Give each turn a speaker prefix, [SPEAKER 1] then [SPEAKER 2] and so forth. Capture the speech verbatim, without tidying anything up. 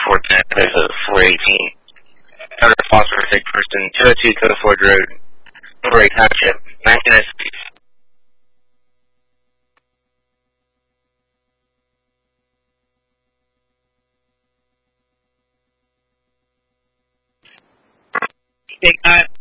[SPEAKER 1] four ten, there's a four eighteen. Another phosphoric person, two oh two Code Ford Road, Millbrae Township, nineteen oh six. Take nine.